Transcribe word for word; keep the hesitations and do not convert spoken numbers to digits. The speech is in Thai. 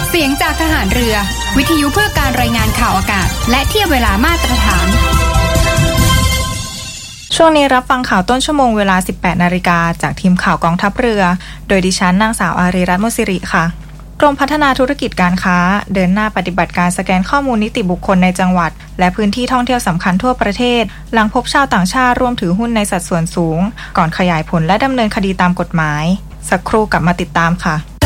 เสียงจากทหารเรือวิทยุเพื่อการรายงานข่าวอากาศและเทียบเวลามาตรฐานช่วงนี้รับฟังข่าวต้นชั่วโมงเวลา สิบแปดนาฬิกา จากทีมข่าวกองทัพเรือโดยดิฉันนางสาวอารีรัตน์มุสิริค่ะกรมพัฒนาธุรกิจการค้าเดินหน้าปฏิบัติการสแกนข้อมูลนิติบุคคลในจังหวัดและพื้นที่ท่องเที่ยวสำคัญทั่วประเทศหลังพบชาวต่างชาติร่วมถือหุ้นในสัดส่วนสูงก่อนขยายผลและดำเนินคดีตามกฎหมายสักครู่กลับมาติดตามค่ะ